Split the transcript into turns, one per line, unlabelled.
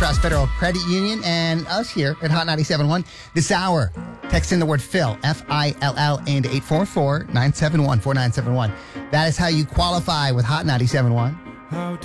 Trust Federal Credit Union and us here at Hot 97.1. This hour, text in the word Phil, F-I-L-L, into 844-971-4971. That is how you qualify with Hot 97.1.